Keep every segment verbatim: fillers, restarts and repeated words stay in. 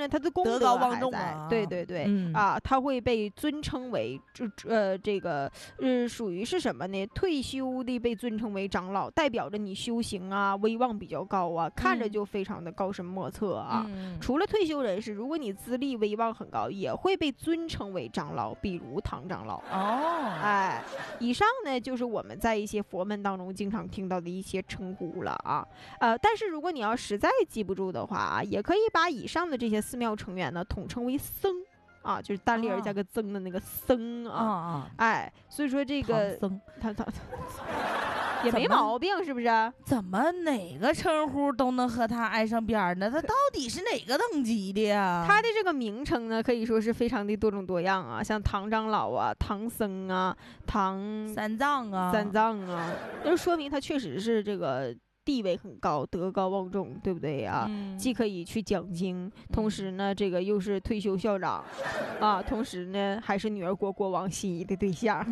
呢，他的功德高望重啊， 对对对、 嗯、 啊，他会被尊称为这呃这个呃属于是什么呢？退休的被尊称为长老，代表着你修行啊威望比较高啊，看着就非常的高深莫测啊。 嗯、 除了退休人士，如果你资历威望很高，也会被尊称为长老，比如唐长老。 哦， 哎，以上呢就是我们在一些佛门当中经常听到的一些称呼了啊。呃，但是如果你要实在记不住的话啊，也可以把以上的这些寺庙成员呢统称为僧啊，就是单立人加个僧的那个僧啊。 啊、 哎，所以说这个僧他他也没毛病，是不是？ 怎么哪个称呼都能和他挨上边呢？他到底是哪个等级的呀？ 他的这个名称呢，可以说是非常的多种多样啊，像唐长老啊、唐僧啊、唐三藏啊、 三藏啊，就说明他确实是这个地位很高，德高望重，对不对啊？ 嗯、 既可以去讲经，同时呢，这个又是退休校长，啊，同时呢，还是女儿国国王心仪的对象。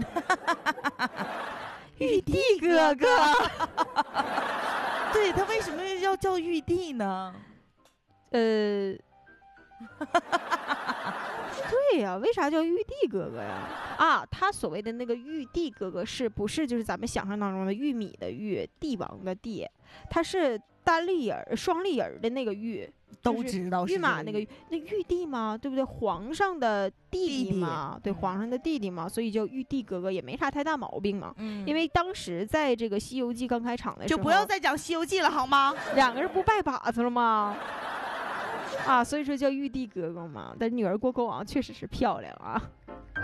玉帝哥哥， 对，他为什么要叫玉帝呢？ 呃，对呀、啊，为啥叫玉帝哥哥呀？啊，他所谓的那个玉帝哥哥，是不是就是咱们想象当中的玉米的玉，帝王的帝？他是单立人、双立人的那个玉。 都知道是玉马那个那玉帝嘛，对不对？皇上的弟弟嘛，弟弟对，皇上的弟弟嘛，所以叫玉帝哥哥也没啥太大毛病嘛。 嗯， 因为当时在这个《西游记》刚开场的时候， 就不要再讲《西游记》了好吗？ 两个人不拜把子了吗？啊，所以说叫玉帝哥哥嘛。但女儿国国王确实是漂亮啊。